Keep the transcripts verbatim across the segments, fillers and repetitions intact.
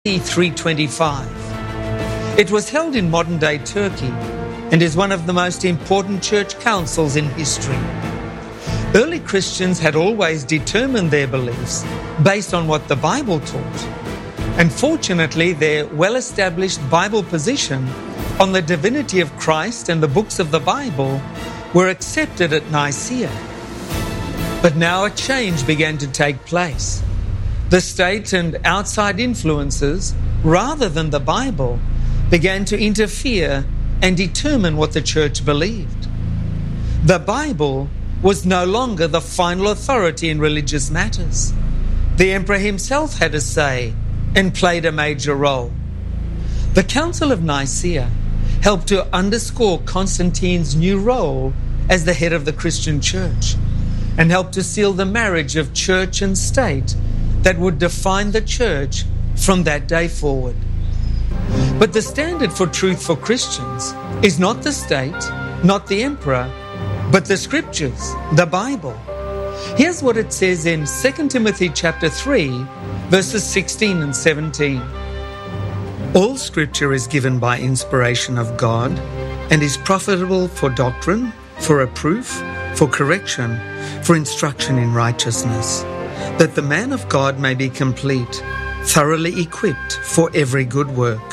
three twenty-five. It was held in modern-day Turkey and is one of the most important church councils in history. Early Christians had always determined their beliefs based on what the Bible taught, and fortunately their well-established Bible position on the divinity of Christ and the books of the Bible were accepted at Nicaea. But now a change began to take place. The state and outside influences, rather than the Bible, began to interfere and determine what the church believed. The Bible was no longer the final authority in religious matters. The emperor himself had a say and played a major role. The Council of Nicaea helped to underscore Constantine's new role as the head of the Christian church and helped to seal the marriage of church and state that would define the church from that day forward. But the standard for truth for Christians is not the state, not the emperor, but the scriptures, the Bible. Here's what it says in Second Timothy chapter three, verses sixteen and seventeen. All scripture is given by inspiration of God and is profitable for doctrine, for reproof, for correction, for instruction in righteousness, that the man of God may be complete, thoroughly equipped for every good work.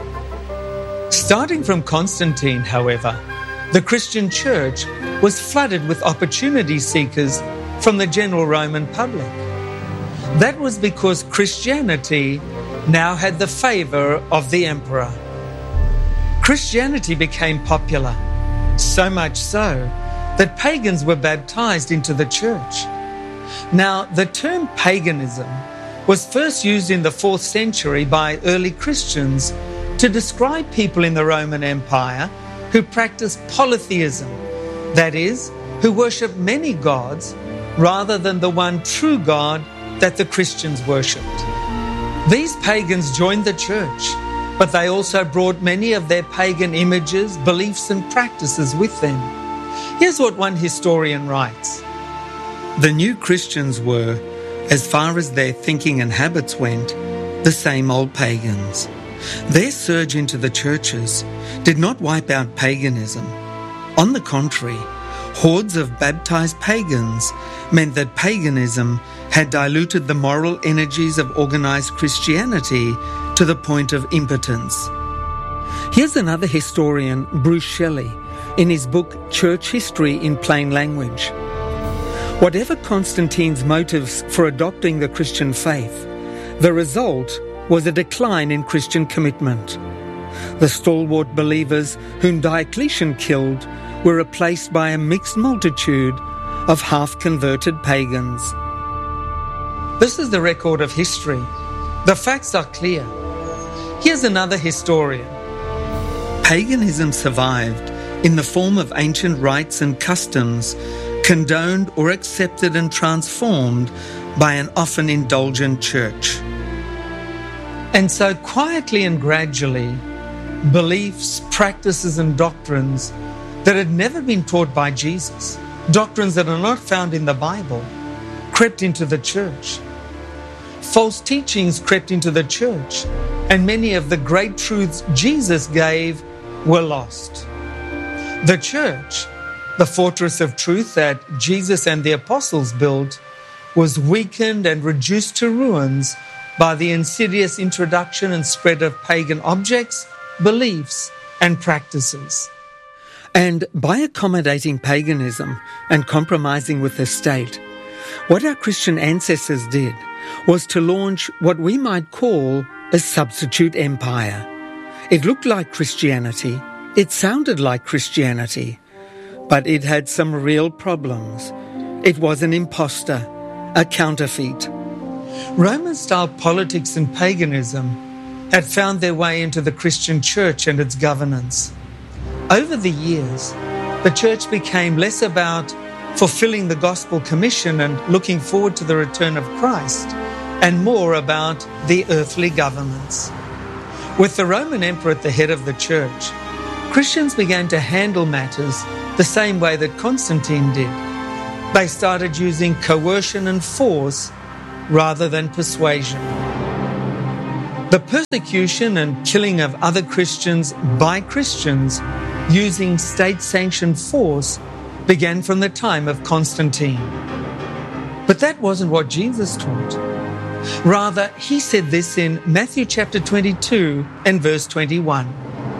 Starting from Constantine, however, the Christian church was flooded with opportunity seekers from the general Roman public. That was because Christianity now had the favor of the emperor. Christianity became popular, so much so that pagans were baptized into the church. Now, the term paganism was first used in the fourth century by early Christians to describe people in the Roman Empire who practiced polytheism, that is, who worshiped many gods rather than the one true God that the Christians worshipped. These pagans joined the church, but they also brought many of their pagan images, beliefs, and practices with them. Here's what one historian writes. The new Christians were, as far as their thinking and habits went, the same old pagans. Their surge into the churches did not wipe out paganism. On the contrary, hordes of baptized pagans meant that paganism had diluted the moral energies of organized Christianity to the point of impotence. Here's another historian, Bruce Shelley, in his book Church History in Plain Language. Whatever Constantine's motives for adopting the Christian faith, the result was a decline in Christian commitment. The stalwart believers whom Diocletian killed were replaced by a mixed multitude of half-converted pagans. This is the record of history. The facts are clear. Here's another historian. Paganism survived in the form of ancient rites and customs, condoned or accepted and transformed by an often indulgent church. And so quietly and gradually, beliefs, practices and doctrines that had never been taught by Jesus, doctrines that are not found in the Bible, crept into the church. False teachings crept into the church, and many of the great truths Jesus gave were lost. The church, the fortress of truth that Jesus and the apostles built, was weakened and reduced to ruins by the insidious introduction and spread of pagan objects, beliefs, and practices. And by accommodating paganism and compromising with the state, what our Christian ancestors did was to launch what we might call a substitute empire. It looked like Christianity, it sounded like Christianity, but it had some real problems. It was an imposter, a counterfeit. Roman-style politics and paganism had found their way into the Christian church and its governance. Over the years, the church became less about fulfilling the gospel commission and looking forward to the return of Christ, and more about the earthly governments. With the Roman emperor at the head of the church, Christians began to handle matters the same way that Constantine did. They started using coercion and force rather than persuasion. The persecution and killing of other Christians by Christians using state-sanctioned force began from the time of Constantine. But that wasn't what Jesus taught. Rather, he said this in Matthew chapter twenty-two and verse twenty-one.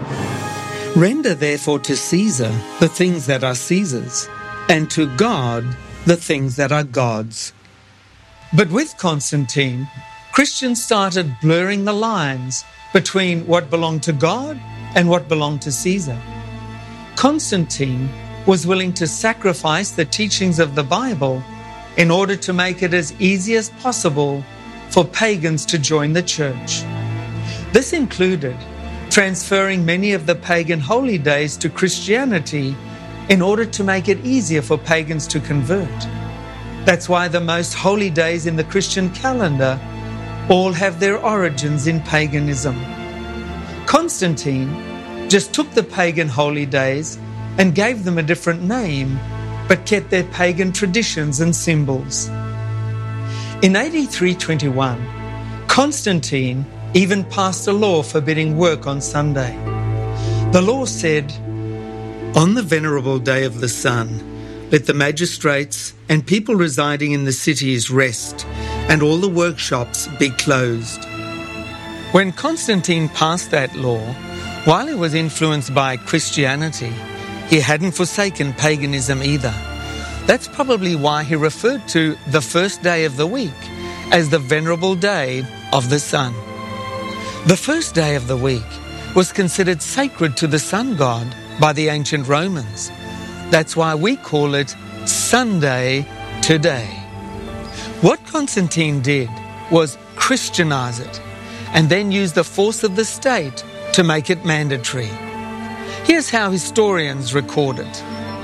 Render therefore to Caesar the things that are Caesar's, and to God the things that are God's. But with Constantine, Christians started blurring the lines between what belonged to God and what belonged to Caesar. Constantine was willing to sacrifice the teachings of the Bible in order to make it as easy as possible for pagans to join the church. This included transferring many of the pagan holy days to Christianity in order to make it easier for pagans to convert. That's why the most holy days in the Christian calendar all have their origins in paganism. Constantine just took the pagan holy days and gave them a different name, but kept their pagan traditions and symbols. In A D three twenty-one, Constantine even passed a law forbidding work on Sunday. The law said, "On the venerable day of the sun, let the magistrates and people residing in the cities rest, and all the workshops be closed." When Constantine passed that law, while he was influenced by Christianity, he hadn't forsaken paganism either. That's probably why he referred to the first day of the week as the venerable day of the sun. The first day of the week was considered sacred to the sun god by the ancient Romans. That's why we call it Sunday today. What Constantine did was Christianize it and then use the force of the state to make it mandatory. Here's how historians record it.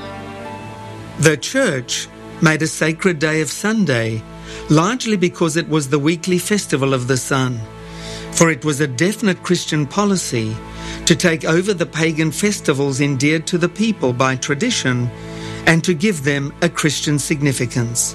The church made a sacred day of Sunday, largely because it was the weekly festival of the sun, for it was a definite Christian policy to take over the pagan festivals endeared to the people by tradition and to give them a Christian significance.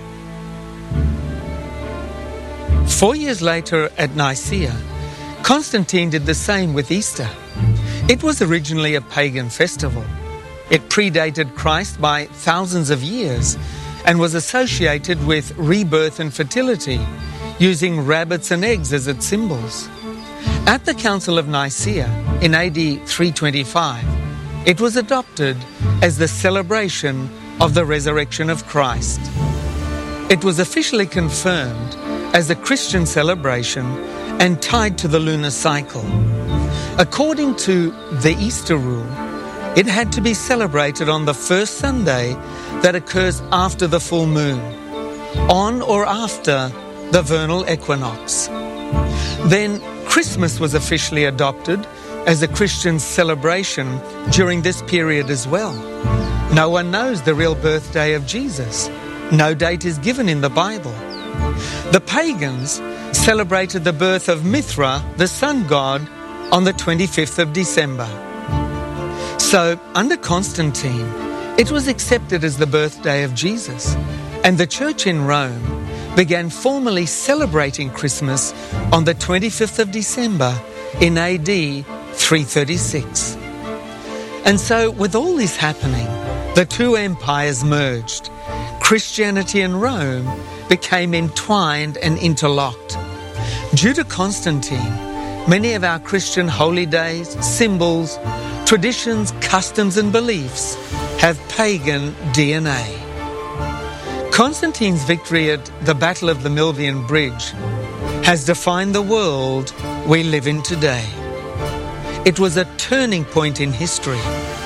Four years later at Nicaea, Constantine did the same with Easter. It was originally a pagan festival. It predated Christ by thousands of years and was associated with rebirth and fertility, using rabbits and eggs as its symbols. At the Council of Nicaea in A D three twenty-five, it was adopted as the celebration of the resurrection of Christ. It was officially confirmed as a Christian celebration and tied to the lunar cycle. According to the Easter rule, it had to be celebrated on the first Sunday that occurs after the full moon, on or after the vernal equinox. Then Christmas was officially adopted as a Christian celebration during this period as well. No one knows the real birthday of Jesus. No date is given in the Bible. The pagans celebrated the birth of Mithra, the sun god, on the twenty-fifth of December. So, under Constantine, it was accepted as the birthday of Jesus, and the church in Rome began formally celebrating Christmas on the twenty-fifth of December in A D three thirty-six. And so, with all this happening, the two empires merged. Christianity and Rome became entwined and interlocked. Due to Constantine, many of our Christian holy days, symbols, traditions, customs and beliefs have pagan D N A. Constantine's victory at the Battle of the Milvian Bridge has defined the world we live in today. It was a turning point in history.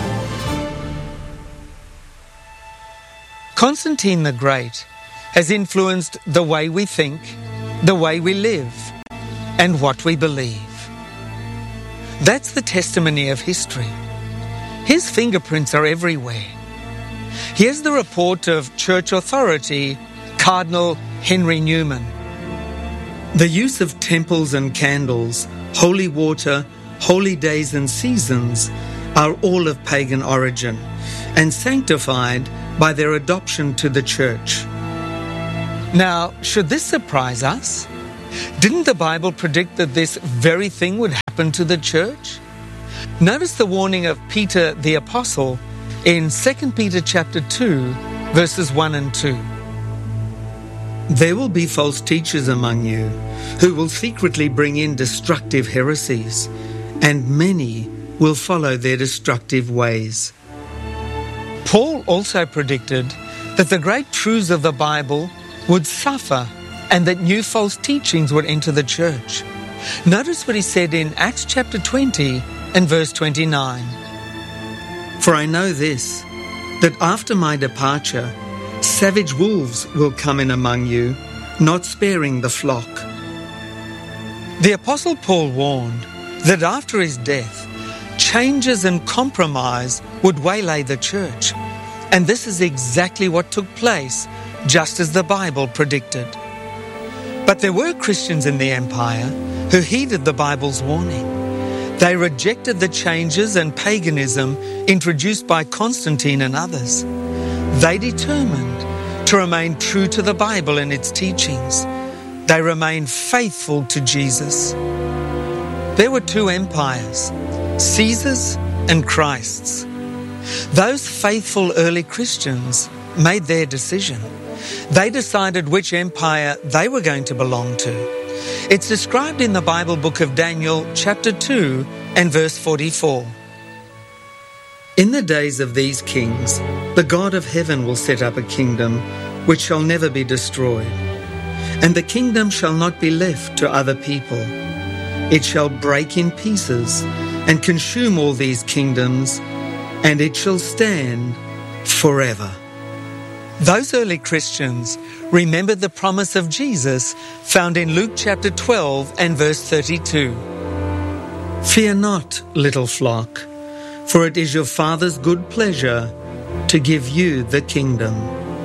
Constantine the Great has influenced the way we think, the way we live, and what we believe. That's the testimony of history. His fingerprints are everywhere. Here's the report of church authority, Cardinal Henry Newman. The use of temples and candles, holy water, holy days and seasons are all of pagan origin and sanctified by their adoption to the church. Now, should this surprise us? Didn't the Bible predict that this very thing would happen to the church? Notice the warning of Peter the Apostle in Second Peter chapter two, verses one and two. There will be false teachers among you who will secretly bring in destructive heresies, and many will follow their destructive ways. Paul also predicted that the great truths of the Bible would suffer and that new false teachings would enter the church. Notice what he said in Acts chapter twenty and verse twenty-nine. For I know this, that after my departure, savage wolves will come in among you, not sparing the flock. The Apostle Paul warned that after his death, changes and compromise would waylay the church. And this is exactly what took place, just as the Bible predicted. But there were Christians in the empire who heeded the Bible's warning. They rejected the changes and paganism introduced by Constantine and others. They determined to remain true to the Bible and its teachings. They remained faithful to Jesus. There were two empires, Caesar's and Christ's. Those faithful early Christians made their decision. They decided which empire they were going to belong to. It's described in the Bible book of Daniel, chapter two and verse forty-four. In the days of these kings, the God of heaven will set up a kingdom which shall never be destroyed, and the kingdom shall not be left to other people. It shall break in pieces and consume all these kingdoms, and it shall stand forever. Those early Christians remembered the promise of Jesus found in Luke chapter twelve and verse thirty-two. Fear not, little flock, for it is your Father's good pleasure to give you the kingdom.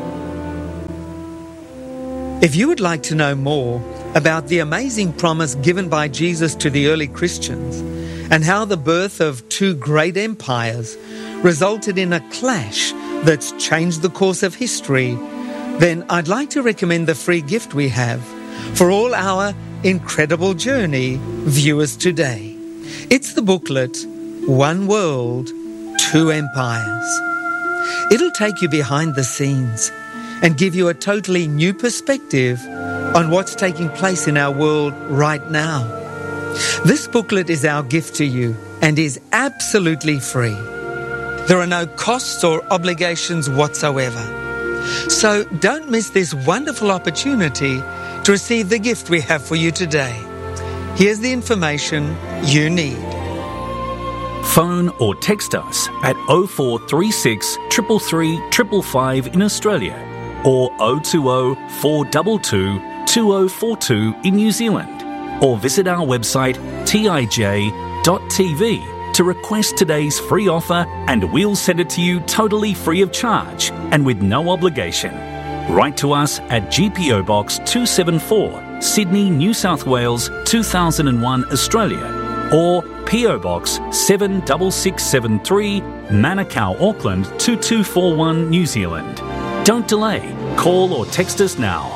If you would like to know more about the amazing promise given by Jesus to the early Christians and how the birth of two great empires resulted in a clash that's changed the course of history, then I'd like to recommend the free gift we have for all our Incredible Journey viewers today. It's the booklet, One World, Two Empires. It'll take you behind the scenes and give you a totally new perspective on what's taking place in our world right now. This booklet is our gift to you and is absolutely free. There are no costs or obligations whatsoever. So don't miss this wonderful opportunity to receive the gift we have for you today. Here's the information you need. Phone or text us at oh four three six, three three three, five five in Australia or oh two oh, four two two, two oh four two in New Zealand, or visit our website t i j dot t v to request today's free offer, and we'll send it to you totally free of charge and with no obligation. Write to us at G P O Box two seventy-four, Sydney, New South Wales two thousand one, Australia, or P O Box seven six six seven three, Manukau, Auckland two two four one, New Zealand. Don't delay. Call or text us now.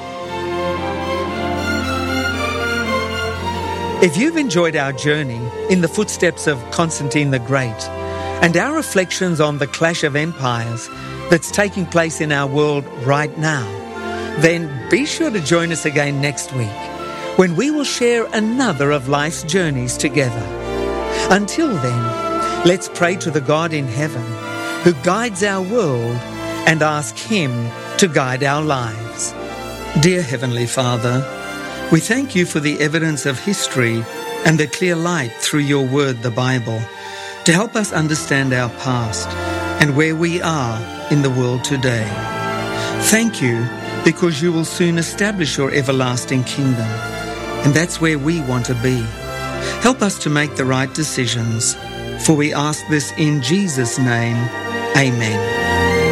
If you've enjoyed our journey in the footsteps of Constantine the Great and our reflections on the clash of empires that's taking place in our world right now, then be sure to join us again next week when we will share another of life's journeys together. Until then, let's pray to the God in heaven who guides our world and ask Him to guide our lives. Dear Heavenly Father, we thank you for the evidence of history and the clear light through your word, the Bible, to help us understand our past and where we are in the world today. Thank you because you will soon establish your everlasting kingdom, and that's where we want to be. Help us to make the right decisions, for we ask this in Jesus' name. Amen.